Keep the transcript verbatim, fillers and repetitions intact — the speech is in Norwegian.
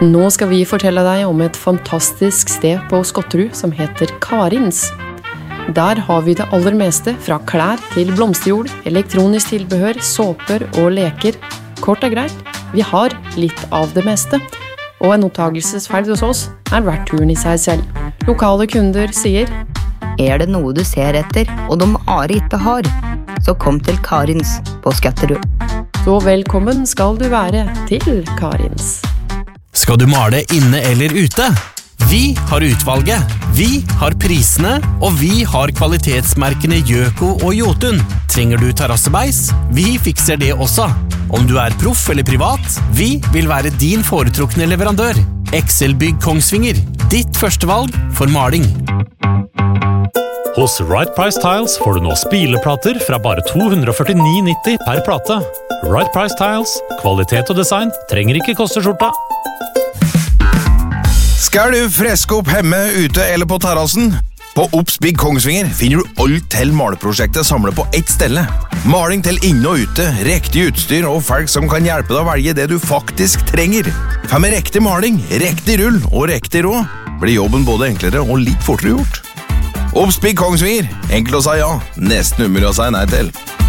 Nå skal vi fortelle deg om et fantastisk sted på Skotterud som heter Karins. Der har vi det aller meste, fra klær til blomsterjord, elektronisk tilbehør, såper og leker. Kort og greit, vi har litt av det meste. Og en opptagelsesferd hos oss er verdt turen i seg selv. Lokale kunder sier: Er det noe du ser etter, og de Are ikke har, så kom til Karins på Skotterud. Så velkommen skal du være til Karins. Skal du male inne eller ute? Vi har utvalget, vi har prisene, og vi har kvalitetsmerkene Gjøko og Jotun. Trenger du terrassebeis? Vi fikser det også. Om du er proff eller privat, vi vil være din foretrukne leverandør. Excel-bygg Kongsvinger, ditt førstevalg for maling. Hos Right Price Tiles får du nå spileplater fra bare to hundre førtini nitti per plate. Right Price Tiles, kvalitet og design trenger ikke koste skjorta. Skal du freske opp hjemme, ute eller på terrassen? På Obs Big Kongsvinger finner du alt til maleprosjektet samlet på ett stelle. Maling til inne og ute, riktig utstyr og folk som kan hjelpe deg å velge det du faktisk trenger. For med riktig maling, riktig rull og riktig råd blir jobben både enklere og litt fortere gjort. Obs Big Kongsvinger, enkelt å si ja, nesten umulig å si nei til.